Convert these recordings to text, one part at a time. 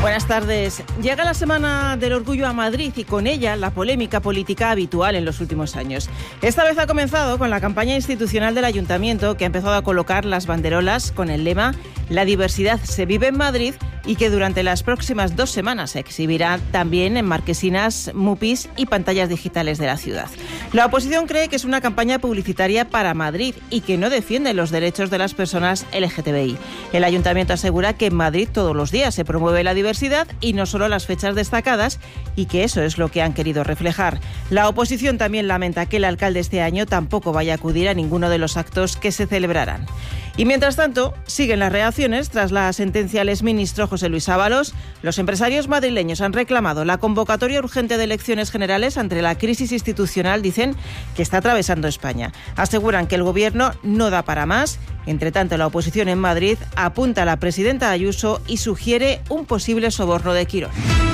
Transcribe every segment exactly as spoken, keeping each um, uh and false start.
Buenas tardes. Llega la Semana del Orgullo a Madrid y con ella la polémica política habitual en los últimos años. Esta vez ha comenzado con la campaña institucional del Ayuntamiento, que ha empezado a colocar las banderolas con el lema "La diversidad se vive en Madrid", y que durante las próximas dos semanas se exhibirá también en marquesinas, mupis y pantallas digitales de la ciudad. La oposición cree que es una campaña publicitaria para Madrid y que no defiende los derechos de las personas L G T B I. El Ayuntamiento asegura que en Madrid todos los días se promueve la diversidad y no solo las fechas destacadas, y que eso es lo que han querido reflejar. La oposición también lamenta que el alcalde este año tampoco vaya a acudir a ninguno de los actos que se celebrarán. Y mientras tanto, siguen las reacciones tras la sentencia al exministro José Luis Ábalos. Los empresarios madrileños han reclamado la convocatoria urgente de elecciones generales ante la crisis institucional, dicen, que está atravesando España. Aseguran que el gobierno no da para más. Entre tanto, la oposición en Madrid apunta a la presidenta Ayuso y sugiere un posible soborno de Quirón.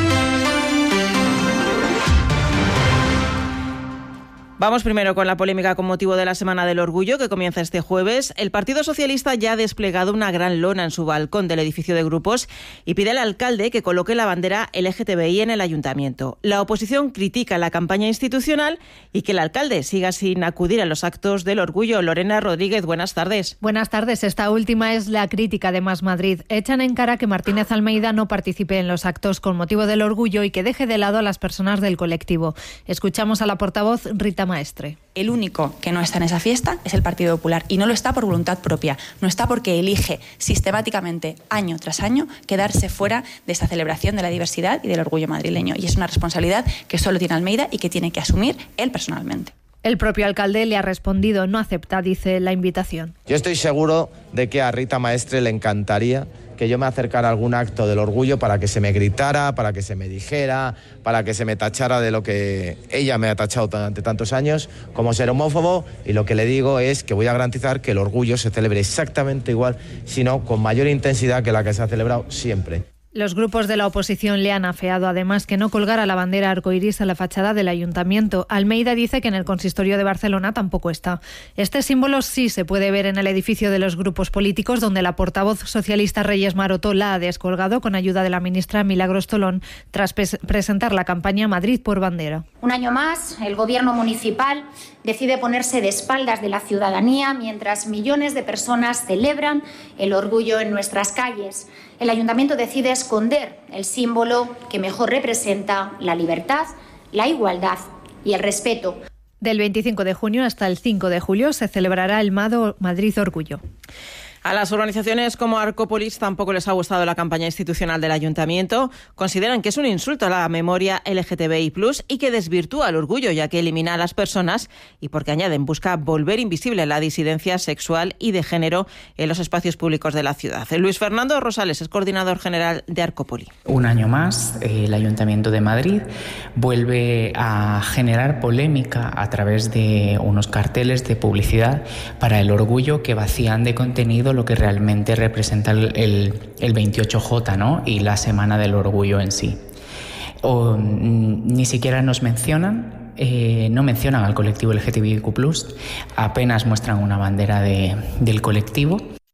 Vamos primero con la polémica con motivo de la Semana del Orgullo, que comienza este jueves. El Partido Socialista ya ha desplegado una gran lona en su balcón del edificio de Grupos y pide al alcalde que coloque la bandera L G T B I en el ayuntamiento. La oposición critica la campaña institucional y que el alcalde siga sin acudir a los actos del Orgullo. Lorena Rodríguez, buenas tardes. Buenas tardes. Esta última es la crítica de Más Madrid. Echan en cara que Martínez Almeida no participe en los actos con motivo del Orgullo y que deje de lado a las personas del colectivo. Escuchamos a la portavoz Rita Maestre. El único que no está en esa fiesta es el Partido Popular, y no lo está por voluntad propia, no está porque elige sistemáticamente, año tras año, quedarse fuera de esta celebración de la diversidad y del orgullo madrileño, y es una responsabilidad que solo tiene Almeida y que tiene que asumir él personalmente. El propio alcalde le ha respondido, no acepta, dice, la invitación. Yo estoy seguro de que a Rita Maestre le encantaría que yo me acercara a algún acto del orgullo para que se me gritara, para que se me dijera, para que se me tachara de lo que ella me ha tachado durante tantos años, como ser homófobo, y lo que le digo es que voy a garantizar que el orgullo se celebre exactamente igual, sino con mayor intensidad que la que se ha celebrado siempre. Los grupos de la oposición le han afeado además que no colgara la bandera arcoiris a la fachada del ayuntamiento. Almeida dice que en el consistorio de Barcelona tampoco está. Este símbolo sí se puede ver en el edificio de los grupos políticos, donde la portavoz socialista Reyes Maroto la ha descolgado con ayuda de la ministra Milagros Tolón tras pres- presentar la campaña Madrid por bandera. Un año más, el gobierno municipal decide ponerse de espaldas de la ciudadanía mientras millones de personas celebran el orgullo en nuestras calles. El ayuntamiento decide esconder el símbolo que mejor representa la libertad, la igualdad y el respeto. Del veinticinco de junio hasta el cinco de julio se celebrará el Mado Madrid Orgullo. A las organizaciones como Arcópolis tampoco les ha gustado la campaña institucional del Ayuntamiento. Consideran que es un insulto a la memoria L G T B I plus, y que desvirtúa el orgullo, ya que elimina a las personas, y porque, añaden, busca volver invisible la disidencia sexual y de género en los espacios públicos de la ciudad. Luis Fernando Rosales es coordinador general de Arcópolis. Un año más, eh, el Ayuntamiento de Madrid vuelve a generar polémica a través de unos carteles de publicidad para el orgullo que vacían de contenido lo que realmente representa el, el, el veintiocho J, ¿no? Y la Semana del Orgullo en sí. O, ni siquiera nos mencionan, eh, no mencionan al colectivo L G T B I Q plus, apenas muestran una bandera de, del colectivo.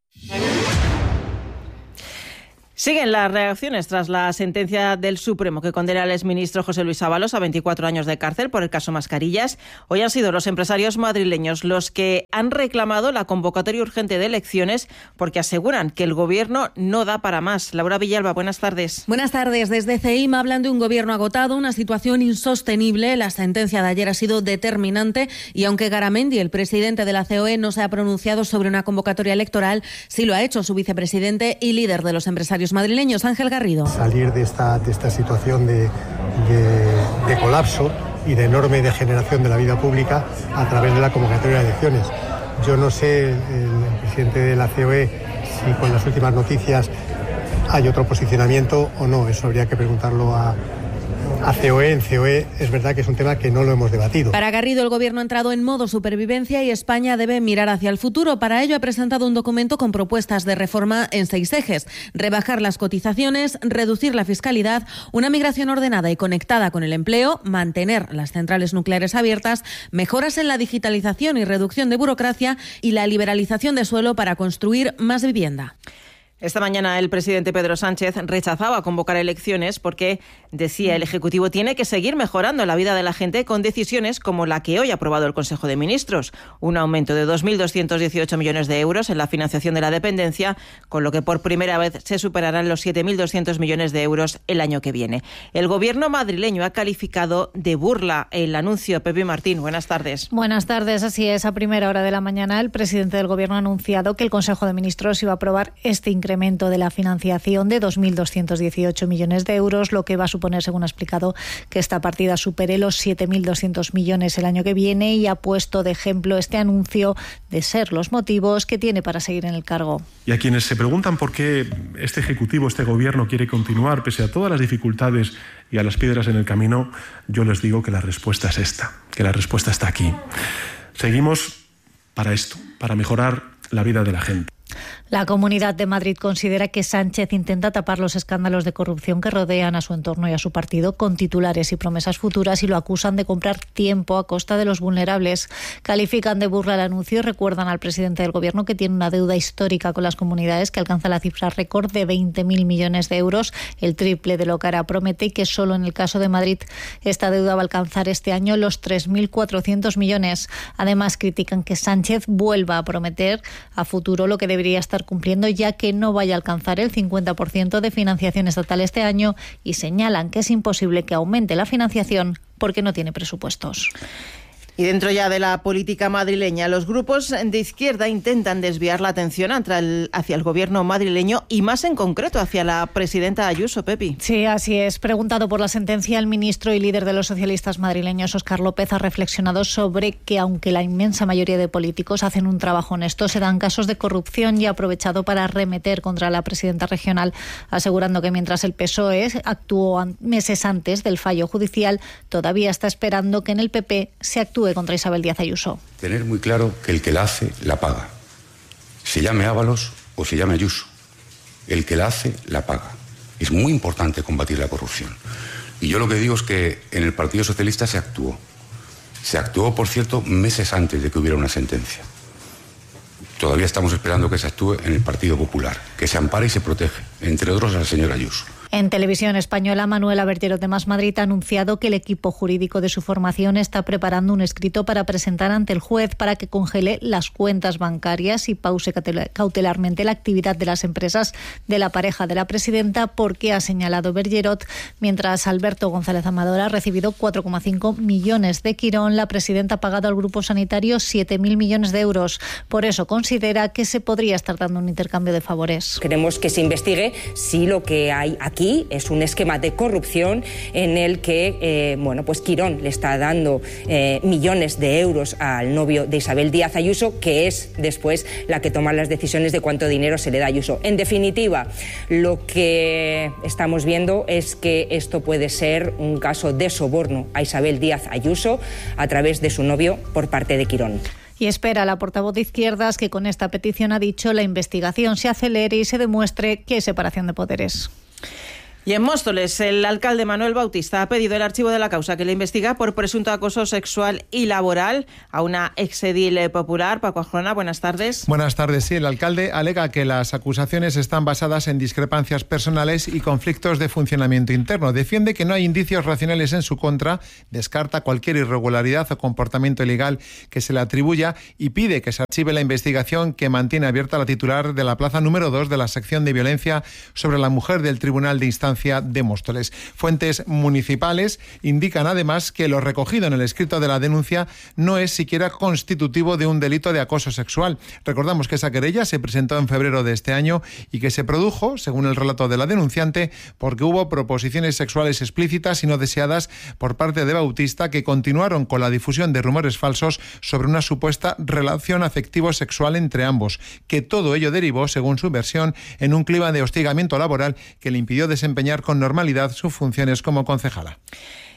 Siguen las reacciones tras la sentencia del Supremo que condena al exministro José Luis Ábalos a veinticuatro años de cárcel por el caso Mascarillas. Hoy han sido los empresarios madrileños los que han reclamado la convocatoria urgente de elecciones porque aseguran que el gobierno no da para más. Laura Villalba, buenas tardes. Buenas tardes. Desde C E I M hablan de un gobierno agotado, una situación insostenible. La sentencia de ayer ha sido determinante y aunque Garamendi, el presidente de la C O E, no se ha pronunciado sobre una convocatoria electoral, sí lo ha hecho su vicepresidente y líder de los empresarios madrileños, Ángel Garrido. Salir de esta, de esta situación de, de, de colapso y de enorme degeneración de la vida pública a través de la convocatoria de elecciones. Yo no sé, el, el presidente de la C O E, si con las últimas noticias hay otro posicionamiento o no. Eso habría que preguntarlo a, a C O E. En C O E es verdad que es un tema que no lo hemos debatido. Para Garrido, el gobierno ha entrado en modo supervivencia y España debe mirar hacia el futuro. Para ello ha presentado un documento con propuestas de reforma en seis ejes: rebajar las cotizaciones, reducir la fiscalidad, una migración ordenada y conectada con el empleo, mantener las centrales nucleares abiertas, mejoras en la digitalización y reducción de burocracia y la liberalización de suelo para construir más vivienda. Esta mañana el presidente Pedro Sánchez rechazaba convocar elecciones porque, decía, el Ejecutivo tiene que seguir mejorando la vida de la gente con decisiones como la que hoy ha aprobado el Consejo de Ministros. Un aumento de dos mil doscientos dieciocho millones de euros en la financiación de la dependencia, con lo que por primera vez se superarán los siete mil doscientos millones de euros el año que viene. El gobierno madrileño ha calificado de burla el anuncio. Pepi Martín, buenas tardes. Buenas tardes, así es. A primera hora de la mañana el presidente del Gobierno ha anunciado que el Consejo de Ministros iba a aprobar este incremento incremento de la financiación de dos mil doscientos dieciocho millones de euros, lo que va a suponer, según ha explicado, que esta partida supere los siete mil doscientos millones el año que viene, y ha puesto de ejemplo este anuncio de ser los motivos que tiene para seguir en el cargo. Y a quienes se preguntan por qué este Ejecutivo, este Gobierno quiere continuar pese a todas las dificultades y a las piedras en el camino, yo les digo que la respuesta es esta, que la respuesta está aquí. Seguimos para esto, para mejorar la vida de la gente. La Comunidad de Madrid considera que Sánchez intenta tapar los escándalos de corrupción que rodean a su entorno y a su partido con titulares y promesas futuras, y lo acusan de comprar tiempo a costa de los vulnerables. Califican de burla el anuncio y recuerdan al presidente del Gobierno que tiene una deuda histórica con las comunidades que alcanza la cifra récord de veinte mil millones de euros, el triple de lo que ahora promete, y que solo en el caso de Madrid esta deuda va a alcanzar este año los tres mil cuatrocientos millones. Además, critican que Sánchez vuelva a prometer a futuro lo que debería estar cumpliendo, ya que no vaya a alcanzar el cincuenta por ciento de financiación estatal este año, y señalan que es imposible que aumente la financiación porque no tiene presupuestos. Y dentro ya de la política madrileña, los grupos de izquierda intentan desviar la atención hacia el, hacia el gobierno madrileño y más en concreto hacia la presidenta Ayuso. Pepi. Sí, así es. Preguntado por la sentencia, el ministro y líder de los socialistas madrileños, Óscar López, ha reflexionado sobre que aunque la inmensa mayoría de políticos hacen un trabajo honesto, se dan casos de corrupción, y ha aprovechado para arremeter contra la presidenta regional, asegurando que mientras el P S O E actuó meses antes del fallo judicial, todavía está esperando que en el P P se actúe contra Isabel Díaz Ayuso. Tener muy claro que el que la hace, la paga. Se llame Ábalos o se llame Ayuso. El que la hace, la paga. Es muy importante combatir la corrupción. Y yo lo que digo es que en el Partido Socialista se actuó. Se actuó, por cierto, meses antes de que hubiera una sentencia. Todavía estamos esperando que se actúe en el Partido Popular, que se ampare y se protege, entre otros a la señora Ayuso. En Televisión Española, Manuela Bertero de Más Madrid ha anunciado que el equipo jurídico de su formación está preparando un escrito para presentar ante el juez para que congele las cuentas bancarias y pause cautelarmente la actividad de las empresas de la pareja de la presidenta, porque, ha señalado Bergerot, mientras Alberto González Amador ha recibido cuatro coma cinco millones de Quirón, la presidenta ha pagado al grupo sanitario siete mil millones de euros. Por eso considera que se podría estar dando un intercambio de favores. Queremos que se investigue si lo que hay aquí Aquí es un esquema de corrupción en el que eh, bueno, pues Quirón le está dando eh, millones de euros al novio de Isabel Díaz Ayuso, que es después la que toma las decisiones de cuánto dinero se le da a Ayuso. En definitiva, lo que estamos viendo es que esto puede ser un caso de soborno a Isabel Díaz Ayuso a través de su novio por parte de Quirón. Y espera la portavoz de Izquierdas que con esta petición, ha dicho, la investigación se acelere y se demuestre que hay separación de poderes. Y en Móstoles, el alcalde Manuel Bautista ha pedido el archivo de la causa que le investiga por presunto acoso sexual y laboral a una exedil popular. Paco Ajona, buenas tardes. Buenas tardes. Sí, el alcalde alega que las acusaciones están basadas en discrepancias personales y conflictos de funcionamiento interno. Defiende que no hay indicios racionales en su contra, descarta cualquier irregularidad o comportamiento ilegal que se le atribuya y pide que se archive la investigación que mantiene abierta la titular de la plaza número dos de la sección de violencia sobre la mujer del Tribunal de Instancia de Móstoles. Fuentes municipales indican además que lo recogido en el escrito de la denuncia no es siquiera constitutivo de un delito de acoso sexual. Recordamos que esa querella se presentó en febrero de este año y que se produjo, según el relato de la denunciante, porque hubo proposiciones sexuales explícitas y no deseadas por parte de Bautista, que continuaron con la difusión de rumores falsos sobre una supuesta relación afectivo-sexual entre ambos, que todo ello derivó, según su versión, en un clima de hostigamiento laboral que le impidió desempeñar con normalidad sus funciones como concejala.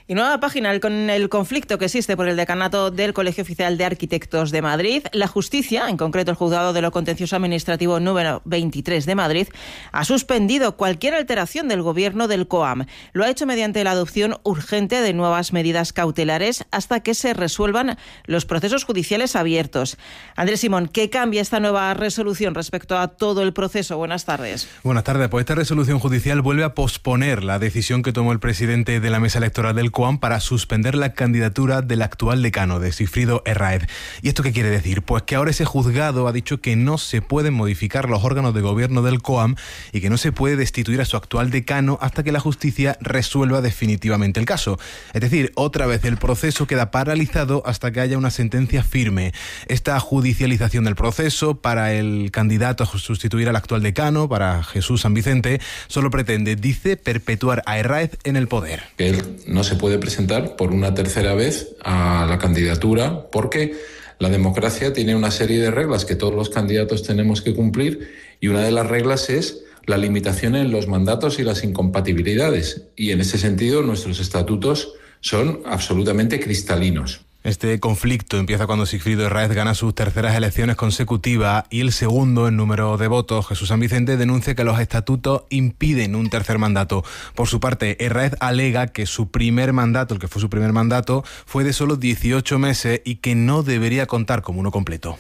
Y nueva página con el conflicto que existe por el decanato del Colegio Oficial de Arquitectos de Madrid. La justicia, en concreto el Juzgado de lo Contencioso Administrativo número veintitrés de Madrid, ha suspendido cualquier alteración del gobierno del COAM. Lo ha hecho mediante la adopción urgente de nuevas medidas cautelares hasta que se resuelvan los procesos judiciales abiertos. Andrés Simón, ¿qué cambia esta nueva resolución respecto a todo el proceso? Buenas tardes. Buenas tardes. Pues esta resolución judicial vuelve a posponer la decisión que tomó el presidente de la mesa electoral del COAM para suspender la candidatura del actual decano, de Sigfrido Herráez. ¿Y esto qué quiere decir? Pues que ahora ese juzgado ha dicho que no se pueden modificar los órganos de gobierno del COAM y que no se puede destituir a su actual decano hasta que la justicia resuelva definitivamente el caso. Es decir, otra vez el proceso queda paralizado hasta que haya una sentencia firme. Esta judicialización del proceso para el candidato a sustituir al actual decano, para Jesús San Vicente, solo pretende, dice, perpetuar a Herráez en el poder. Él no se puede presentar por una tercera vez a la candidatura porque la democracia tiene una serie de reglas que todos los candidatos tenemos que cumplir y una de las reglas es la limitación en los mandatos y las incompatibilidades. Y en ese sentido nuestros estatutos son absolutamente cristalinos. Este conflicto empieza cuando Sigfrido Herráez gana sus terceras elecciones consecutivas y el segundo en número de votos, Jesús San Vicente, denuncia que los estatutos impiden un tercer mandato. Por su parte, Herráez alega que su primer mandato, el que fue su primer mandato, fue de solo dieciocho meses y que no debería contar como uno completo.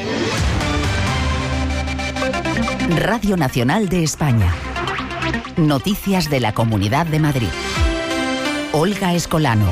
Radio Nacional de España. Noticias de la Comunidad de Madrid. Olga Escolano.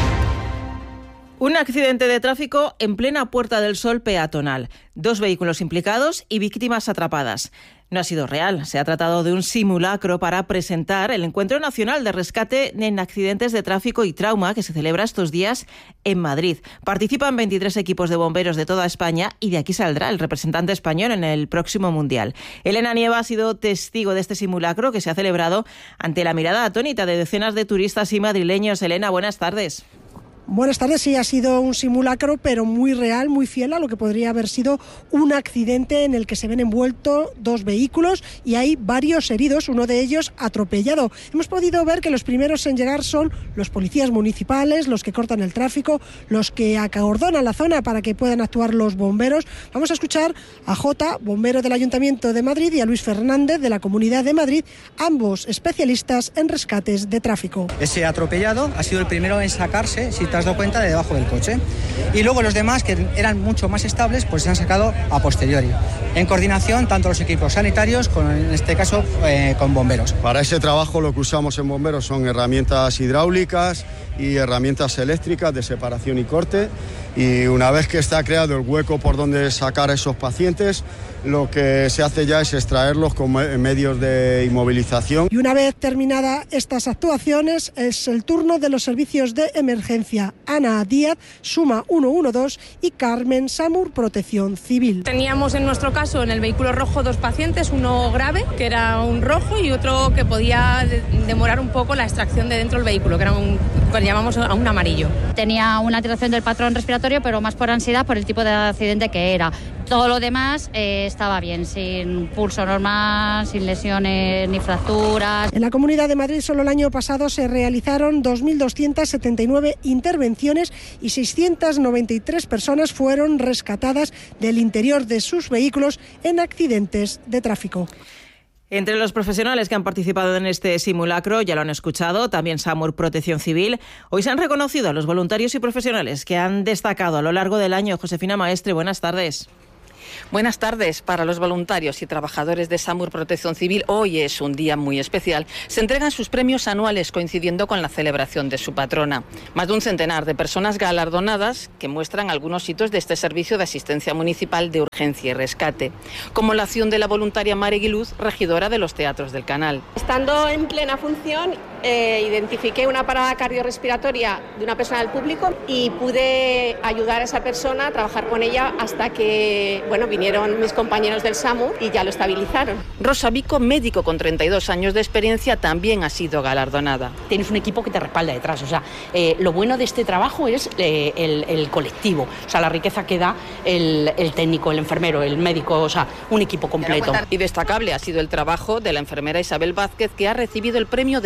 Un accidente de tráfico en plena Puerta del Sol peatonal. Dos vehículos implicados y víctimas atrapadas. No ha sido real. Se ha tratado de un simulacro para presentar el Encuentro Nacional de Rescate en Accidentes de Tráfico y Trauma que se celebra estos días en Madrid. Participan veintitrés equipos de bomberos de toda España y de aquí saldrá el representante español en el próximo Mundial. Elena Nieva ha sido testigo de este simulacro que se ha celebrado ante la mirada atónita de decenas de turistas y madrileños. Elena, buenas tardes. Buenas tardes, sí, ha sido un simulacro, pero muy real, muy fiel a lo que podría haber sido un accidente en el que se ven envueltos dos vehículos y hay varios heridos, uno de ellos atropellado. Hemos podido ver que los primeros en llegar son los policías municipales, los que cortan el tráfico, los que acordonan la zona para que puedan actuar los bomberos. Vamos a escuchar a Jota, bombero del Ayuntamiento de Madrid, y a Luis Fernández, de la Comunidad de Madrid, ambos especialistas en rescates de tráfico. Ese atropellado ha sido el primero en sacarse, si te has dado cuenta, de debajo del coche, y luego los demás, que eran mucho más estables, pues se han sacado a posteriori, en coordinación tanto los equipos sanitarios como en este caso eh, con bomberos. Para ese trabajo lo que usamos en bomberos son herramientas hidráulicas y herramientas eléctricas de separación y corte, y una vez que está creado el hueco por donde sacar a esos pacientes, lo que se hace ya es extraerlos con medios de inmovilización. Y una vez terminadas estas actuaciones, es el turno de los servicios de emergencia. Ana Díaz, Suma ciento doce, y Carmen Samur, Protección Civil. Teníamos en nuestro caso en el vehículo rojo dos pacientes, uno grave, que era un rojo, y otro que podía demorar un poco la extracción de dentro del vehículo, que era un, que llamamos a un amarillo. Tenía una alteración del patrón respiratorio, pero más por ansiedad, por el tipo de accidente que era. Todo lo demás eh, estaba bien, sin pulso normal, sin lesiones ni fracturas. En la Comunidad de Madrid solo el año pasado se realizaron dos mil doscientas setenta y nueve intervenciones y seiscientas noventa y tres personas fueron rescatadas del interior de sus vehículos en accidentes de tráfico. Entre los profesionales que han participado en este simulacro, ya lo han escuchado, también SAMUR Protección Civil. Hoy se han reconocido a los voluntarios y profesionales que han destacado a lo largo del año. Josefina Maestre, buenas tardes. Buenas tardes. Para los voluntarios y trabajadores de SAMUR Protección Civil, hoy es un día muy especial. Se entregan sus premios anuales coincidiendo con la celebración de su patrona. Más de un centenar de personas galardonadas que muestran algunos hitos de este servicio de asistencia municipal de urgencia y rescate, como la acción de la voluntaria Mare Guiluz, regidora de los teatros del Canal. Estando en plena función, eh, identifiqué una parada cardiorrespiratoria de una persona del público y pude ayudar a esa persona, a trabajar con ella hasta que, bueno, vinieron mis compañeros del SAMUR y ya lo estabilizaron. Rosa Vico, médico con treinta y dos años de experiencia, también ha sido galardonada. Tienes un equipo que te respalda detrás, o sea, eh, lo bueno de este trabajo es eh, el, el colectivo, o sea, la riqueza que da el, el técnico, el enfermero, el médico, o sea, un equipo completo. Y destacable ha sido el trabajo de la enfermera Isabel Vázquez, que ha recibido el premio de investigación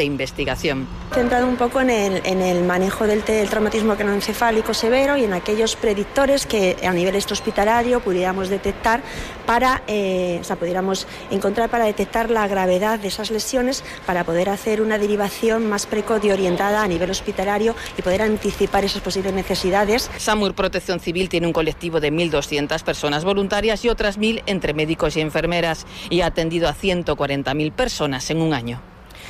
investigación. Centrado un poco en el, en el manejo del, del traumatismo craneoencefálico severo y en aquellos predictores que a nivel extrahospitalario pudiéramos detectar para, eh, o sea, pudiéramos encontrar para detectar la gravedad de esas lesiones, para poder hacer una derivación más precoz y orientada a nivel hospitalario y poder anticipar esas posibles necesidades. SAMUR Protección Civil tiene un colectivo de mil doscientas personas voluntarias y otras mil entre médicos y enfermeras y ha atendido a ciento cuarenta mil personas en un año.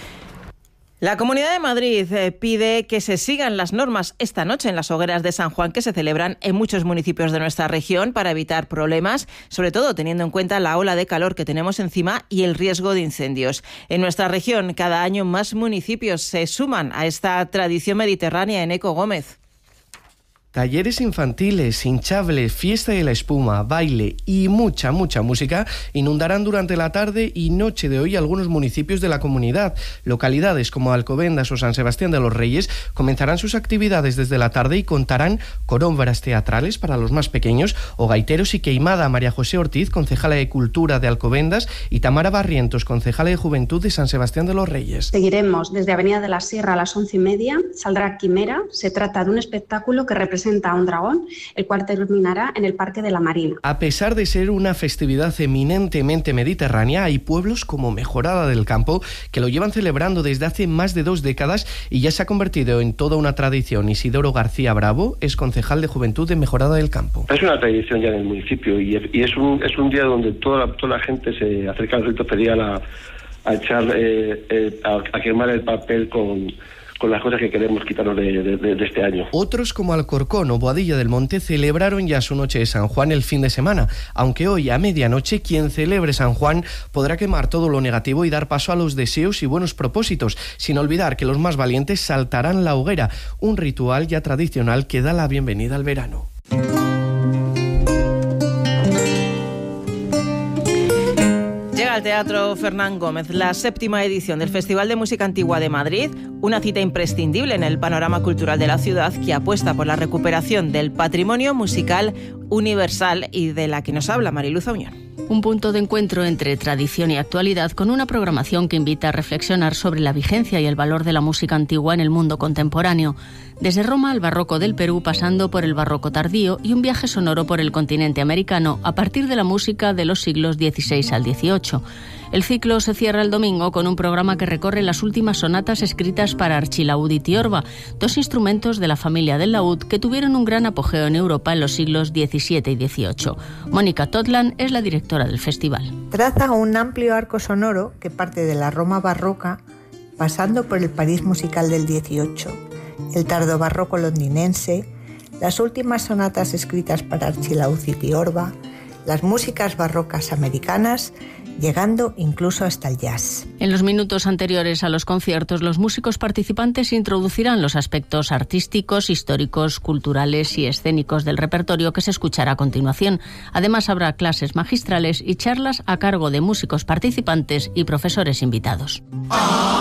La Comunidad de Madrid eh, pide que se sigan las normas esta noche en las hogueras de San Juan que se celebran en muchos municipios de nuestra región para evitar problemas, sobre todo teniendo en cuenta la ola de calor que tenemos encima y el riesgo de incendios. En nuestra región, cada año más municipios se suman a esta tradición mediterránea. Eneco Gómez. Talleres infantiles, hinchables, fiesta de la espuma, baile y mucha, mucha música inundarán durante la tarde y noche de hoy algunos municipios de la comunidad. Localidades como Alcobendas o San Sebastián de los Reyes comenzarán sus actividades desde la tarde y contarán con obras teatrales para los más pequeños o gaiteros y queimada. María José Ortiz, concejala de Cultura de Alcobendas, y Tamara Barrientos, concejala de Juventud de San Sebastián de los Reyes. Seguiremos desde Avenida de la Sierra a las once y media. Saldrá Quimera. Se trata de un espectáculo que representa a un dragón, el cual terminará en el Parque de la Marina. A pesar de ser una festividad eminentemente mediterránea, hay pueblos como Mejorada del Campo que lo llevan celebrando desde hace más de dos décadas y ya se ha convertido en toda una tradición. Isidoro García Bravo es concejal de Juventud de Mejorada del Campo. Es una tradición ya en el municipio y es, y es, un, es un día donde toda la, toda la gente se acerca al rito ferial a, a echar, eh, eh, a, a quemar el papel con... con las cosas que queremos quitarnos de, de, de este año. Otros como Alcorcón o Boadilla del Monte celebraron ya su noche de San Juan el fin de semana, aunque hoy a medianoche quien celebre San Juan podrá quemar todo lo negativo y dar paso a los deseos y buenos propósitos, sin olvidar que los más valientes saltarán la hoguera, un ritual ya tradicional que da la bienvenida al verano. Llega al Teatro Fernán Gómez la séptima edición del Festival de Música Antigua de Madrid, una cita imprescindible en el panorama cultural de la ciudad que apuesta por la recuperación del patrimonio musical universal y de la que nos habla Mariluz Auñón. Un punto de encuentro entre tradición y actualidad con una programación que invita a reflexionar sobre la vigencia y el valor de la música antigua en el mundo contemporáneo. Desde Roma al barroco del Perú, pasando por el barroco tardío y un viaje sonoro por el continente americano a partir de la música de los siglos dieciséis al dieciocho. El ciclo se cierra el domingo con un programa que recorre las últimas sonatas escritas para archilaúd y tiorba, dos instrumentos de la familia del laúd que tuvieron un gran apogeo en Europa en los siglos diecisiete y dieciocho. Mónica Totland es la directora del festival. Traza un amplio arco sonoro que parte de la Roma barroca, pasando por el París musical del dieciocho, el tardo barroco londinense, las últimas sonatas escritas para archilaúd y tiorba, las músicas barrocas americanas, llegando incluso hasta el jazz. En los minutos anteriores a los conciertos, los músicos participantes introducirán los aspectos artísticos, históricos, culturales y escénicos del repertorio que se escuchará a continuación. Además, habrá clases magistrales y charlas a cargo de músicos participantes y profesores invitados.